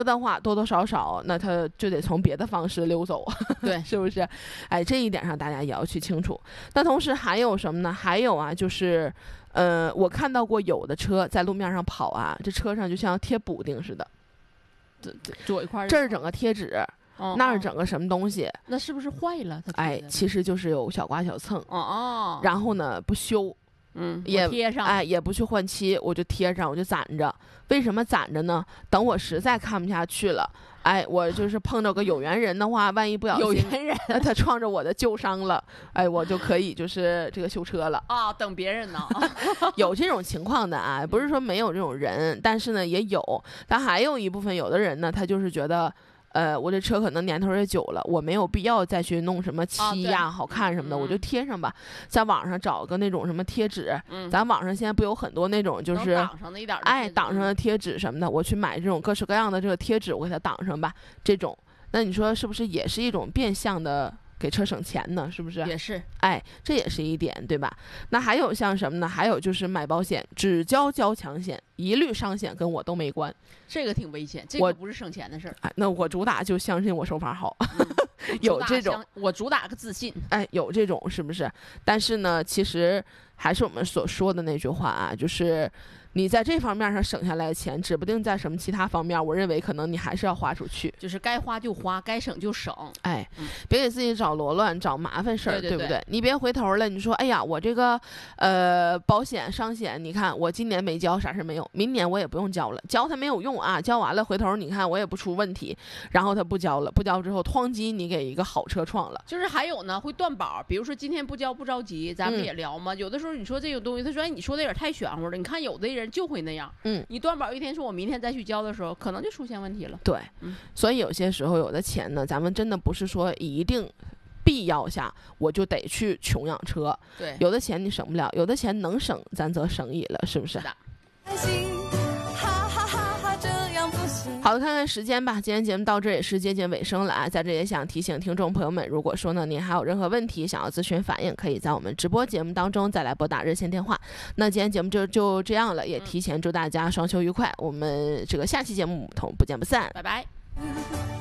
的话多多少少那他就得从别的方式溜走， 对， 是不是？哎，这一点上大家也要去清楚。那同时还有什么呢？还有啊，就是我看到过有的车在路面上跑啊，这车上就像贴补丁似的， 左一块这儿整个贴纸，那儿整个什么东西， 那是不是坏了？ 哎，其实就是有小刮小蹭，然后呢不修， 也贴上， 哎，也不去换漆，我就贴上，我就攒着。为什么攒着呢？等我实在看不下去了，哎，我就是碰到个有缘人的话，万一不小心有缘人他撞着我的旧伤了，哎，我就可以就是这个修车了啊。等别人呢， 有这种情况的啊，不是说没有这种人，但是呢也有。但还有一部分有的人呢，他就是觉得。我这车可能年头也久了，我没有必要再去弄什么漆呀、好看什么的，我就贴上吧。在网上找个那种什么贴纸，咱网上现在不有很多那种就是挡上的一点挡上的贴纸什么的，我去买这种各式各样的这个贴纸，我给它挡上吧。这种，那你说是不是也是一种变相的给车省钱呢？是不是？ 也是， 哎，这也是一点，对吧？那还有像什么呢？还有就是买保险，只交交强险，一律伤险跟我都没关。 这个挺危险，这个不是省钱的事儿。 哎，那我主打就相信我手法好，有这种， 我主打个自信。 哎，有这种是不是？但是呢，其实还是我们所说的那句话啊，就是你在这方面上省下来的钱，指不定在什么其他方面，我认为可能你还是要花出去。 就是该花就花，该省就省。 哎，别给自己找罗乱、找麻烦事儿，对不对？你别回头了，你说，哎呀，我这个保险、伤险，你看我今年没交，啥事没有，明年我也不用交了，交它没有用啊，交完了回头你看我也不出问题，然后他不交了，不交之后，哐叽你给一个好车撞了。 就是还有呢，会断保，比如说今天不交不着急，咱们也聊嘛。有的时候你说这个东西，他说，哎，你说的有点太玄乎了，你看有的人就会那样，你断保一天说我明天再去交的时候，可能就出现问题了。 对，所以有些时候有的钱呢，咱们真的不是说一定必要下我就得去穷养车。 对， 有的钱你省不了，有的钱能省，咱则省矣了，是不是？ 是的。 好的，看看时间吧，今天节目到这也是接近尾声了啊。在这也想提醒听众朋友们，如果说呢您还有任何问题想要咨询反映，可以在我们直播节目当中再来拨打热线电话。那今天节目就这样了，也提前祝大家双休愉快，我们这个下期节目不见不散， 拜拜。